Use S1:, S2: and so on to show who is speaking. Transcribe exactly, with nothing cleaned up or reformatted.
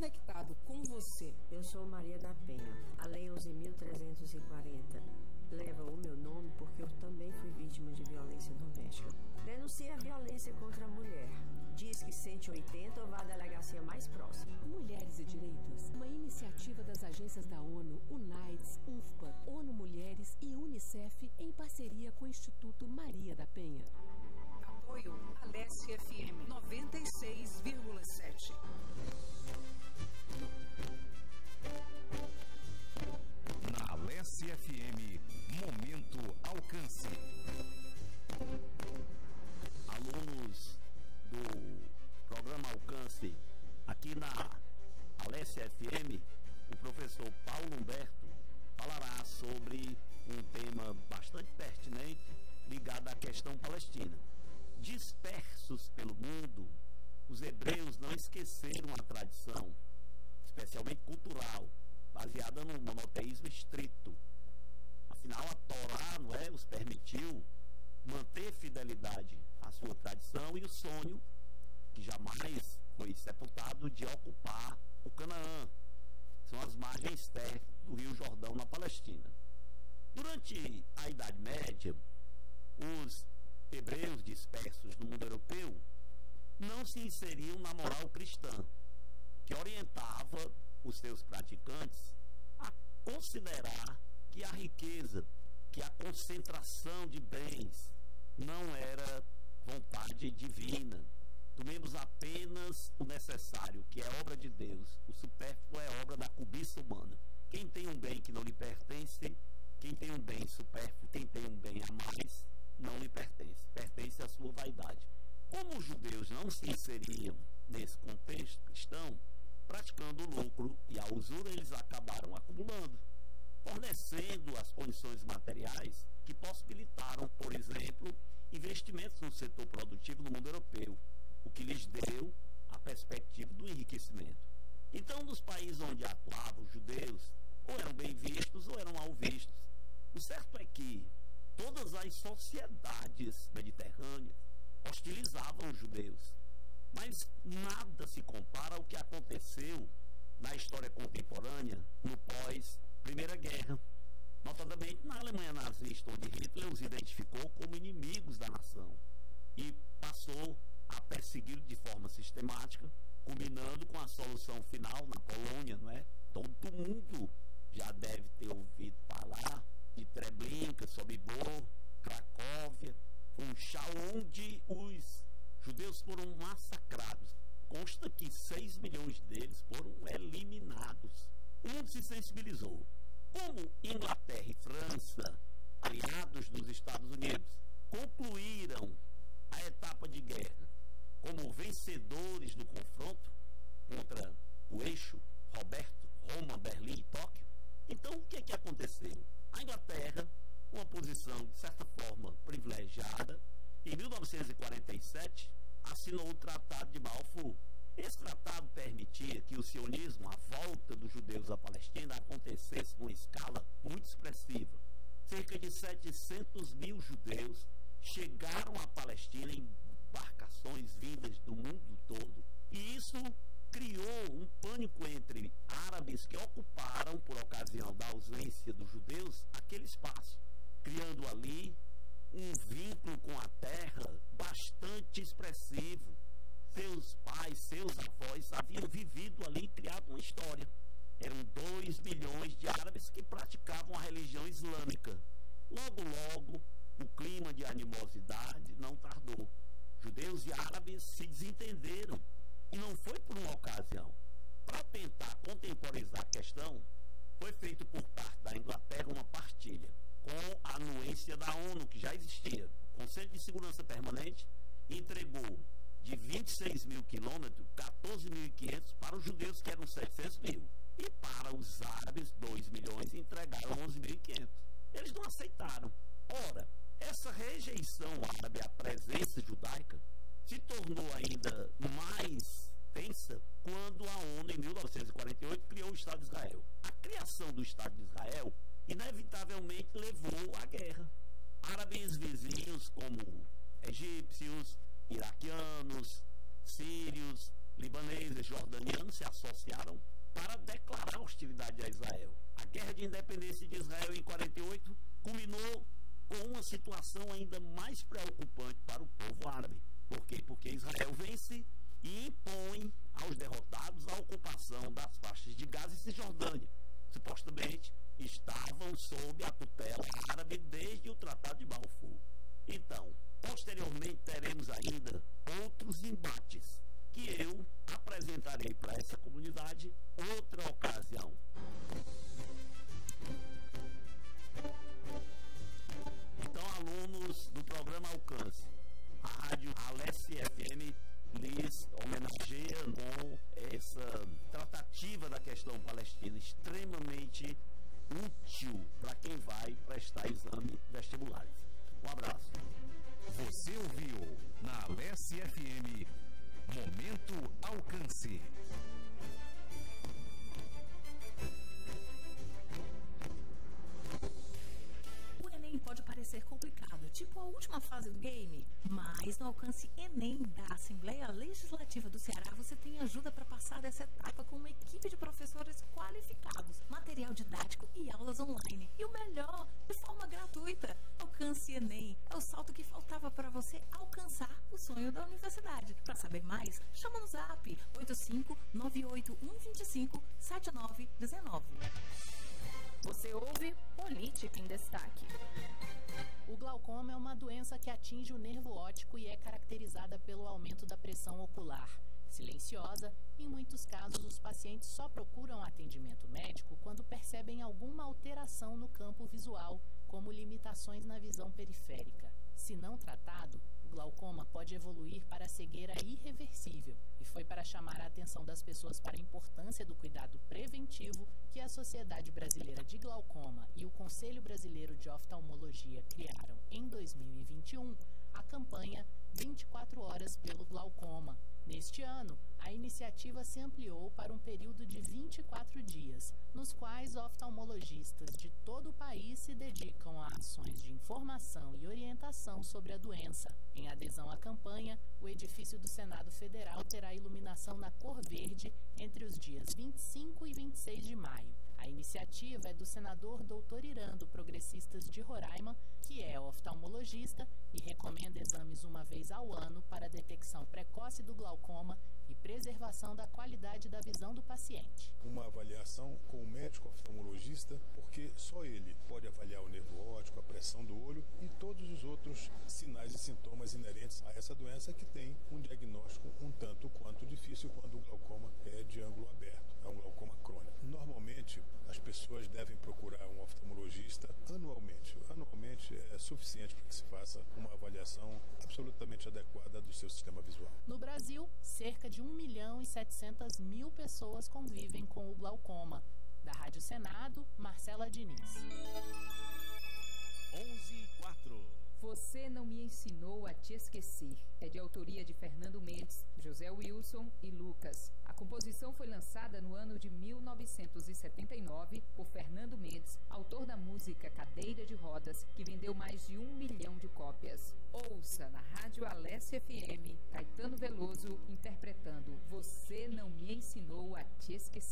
S1: conectado com você.
S2: Eu sou Maria da Penha. A Lei onze mil trezentos e quarenta leva o meu nome porque eu também fui vítima de violência doméstica. Denuncie a violência contra a mulher. Diz que cento e oitenta ou vá à delegacia mais próxima.
S3: Mulheres e Direitos, uma iniciativa das agências da ONU, UNAIDS, UNFPA, ONU Mulheres e Unicef, em parceria com o Instituto Maria da Penha.
S1: Apoio Alessia F M noventa e seis vírgula sete.
S4: Na Alessia F M, Momento Alcance.
S5: Alunos do programa Alcance, aqui na Alessia F M, o professor Paulo Humberto falará sobre um tema bastante pertinente ligado à questão palestina. Dispersos pelo mundo, os hebreus não esqueceram a tradição, especialmente cultural, baseada no monoteísmo estrito. Afinal, a Torá, não é, os permitiu manter fidelidade à sua tradição e o sonho, que jamais foi sepultado, de ocupar o Canaã. São as margens terrestres do Rio Jordão, na Palestina. Durante a Idade Média, os hebreus dispersos no mundo europeu não se inseriam na moral cristã, que orientava os seus praticantes a considerar que a riqueza, que a concentração de bens não era vontade divina. Tomemos apenas o necessário, que é obra de Deus. O supérfluo é obra da cobiça humana. Quem tem um bem que não lhe pertence, quem tem um bem supérfluo, quem tem um bem a mais, não lhe pertence. Pertence à sua vaidade. Como os judeus não se inseriam nesse contexto cristão, praticando o lucro e a usura, eles acabaram acumulando, fornecendo as condições materiais que possibilitaram, por exemplo, investimentos no setor produtivo no mundo europeu, o que lhes deu a perspectiva do enriquecimento. Então, nos países onde atuavam os judeus, ou eram bem vistos ou eram mal vistos. O certo é que todas as sociedades mediterrâneas hostilizavam os judeus, mas nada se compara ao que aconteceu na história contemporânea no pós-Primeira Guerra, notadamente na Alemanha nazista, onde Hitler os identificou como inimigos da nação e passou a persegui-los de forma sistemática, culminando com a solução final na Polônia, não é? Todo mundo já deve ter ouvido falar de Treblinka, Sobibor, Cracóvia, Funchal, onde os judeus foram massacrados. Consta que seis milhões deles foram eliminados. O mundo se sensibilizou. Como Inglaterra e França, aliados dos Estados Unidos, concluíram a etapa de guerra como vencedores do confronto contra o eixo Roberto, Roma, Berlim e Tóquio, então o que é que aconteceu? A Inglaterra, uma posição de certa forma privilegiada, em mil novecentos e quarenta e sete assinou o Tratado de Balfour. Esse tratado permitia que o sionismo, a volta dos judeus à Palestina, acontecesse numa escala muito expressiva. Cerca de setecentos mil judeus chegaram à Palestina em embarcações vindas do mundo todo. E isso criou um pânico entre árabes que ocuparam, por ocasião da ausência dos judeus, aquele espaço, criando ali um vínculo com a terra bastante expressivo. Seus pais, seus avós haviam vivido ali e criado uma história. Eram dois milhões de árabes que praticavam a religião islâmica. Logo, logo, o clima de animosidade não tardou. Judeus e árabes se desentenderam. E não foi por uma ocasião. Para tentar contemporizar a questão, foi feito por parte da Inglaterra uma partilha, com a anuência da ONU, que já existia. O Conselho de Segurança Permanente entregou de vinte e seis mil quilômetros, quatorze mil e quinhentos para os judeus, que eram setecentos mil. E para os árabes, dois milhões, entregaram onze mil e quinhentos. Eles não aceitaram. Ora, essa rejeição árabe à presença judaica se tornou ainda mais tensa quando a ONU, em mil novecentos e quarenta e oito, criou o Estado de Israel. A criação do Estado de Israel inevitavelmente levou à guerra. Árabes vizinhos como egípcios, iraquianos, sírios, libaneses, jordanianos se associaram para declarar hostilidade a Israel. A guerra de independência de Israel em quarenta e oito culminou com uma situação ainda mais preocupante para o povo árabe. Por quê? Porque Israel vence e impõe aos derrotados a ocupação das faixas de Gaza e Cisjordânia. Supostamente estavam sob a tutela árabe desde o Tratado de Balfour. Então, posteriormente teremos ainda outros embates que eu apresentarei para essa comunidade outra ocasião. Então, alunos do programa Alcance, a Rádio Alesse F M lhes homenageia com essa tratativa da questão palestina extremamente útil para quem vai prestar exame vestibulares. Um abraço.
S4: Você ouviu na Alesse F M Momento Alcance.
S1: O Enem pode parecer complicado, tipo a última fase do game, mas no Alcance Enem da Assembleia Legislativa do Ceará você tem ajuda para passar dessa etapa com uma equipe de professores qualificados, material didático e aulas online. E o melhor, de forma gratuita. Alcance Enem é o salto que faltava para você alcançar o sonho da universidade. Para saber mais, chama no zap oito cinco nove oito um dois cinco sete nove um nove.
S6: Você ouve Política em Destaque.
S3: O glaucoma é uma doença que atinge o nervo óptico e é caracterizada pelo aumento da pressão ocular. Silenciosa, em muitos casos os pacientes só procuram atendimento médico quando percebem alguma alteração no campo visual, como limitações na visão periférica. Se não tratado, o glaucoma pode evoluir para a cegueira irreversível, e foi para chamar a atenção das pessoas para a importância do cuidado preventivo que a Sociedade Brasileira de Glaucoma e o Conselho Brasileiro de Oftalmologia criaram em dois mil e vinte e um a campanha vinte e quatro horas pelo glaucoma. Neste ano, a iniciativa se ampliou para um período de vinte e quatro dias, nos quais oftalmologistas de todo o país se dedicam a ações de informação e orientação sobre a doença. Em adesão à campanha, o edifício do Senado Federal terá iluminação na cor verde entre os dias vinte e cinco e vinte e seis de maio. A iniciativa é do senador doutor Irando, Progressistas de Roraima, que é oftalmologista e recomenda exames uma vez ao ano para a detecção precoce do glaucoma e preservação da qualidade da visão do paciente.
S7: Uma avaliação com o médico oftalmologista, porque só ele pode avaliar o nervo óptico, a pressão do olho e todos os outros sinais e sintomas inerentes a essa doença que tem um diagnóstico um tanto quanto difícil quando o glaucoma é de ângulo aberto, é um glaucoma crônico. Normalmente, as pessoas devem procurar um oftalmologista anualmente. Anualmente é suficiente para que se faça uma avaliação absolutamente adequada do seu sistema visual.
S3: No Brasil, cerca de um milhão e setecentas mil pessoas convivem com o glaucoma. Da Rádio Senado, Marcela Diniz.
S4: onze e quatro.
S8: Você Não Me Ensinou a Te Esquecer. É de autoria de Fernando Mendes, José Wilson e Lucas. A composição foi lançada no ano de mil novecentos e setenta e nove por Fernando Mendes, autor da música Cadeira de Rodas, que vendeu mais de um milhão de cópias. Ouça na Rádio Alesse F M, Caetano Veloso interpretando Você Não Me Ensinou a Te Esquecer.